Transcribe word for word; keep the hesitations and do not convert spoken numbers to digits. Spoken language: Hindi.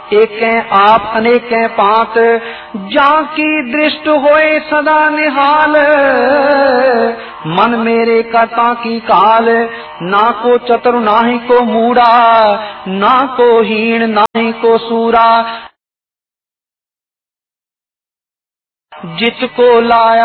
एकें आप अनेकें पात, जाकी दृष्ट होए सदा निहाल। मन मेरे करता की काल, ना को चतुर नाही को मूढ़ा, ना को हीन नाही को सूरा। जित को लाया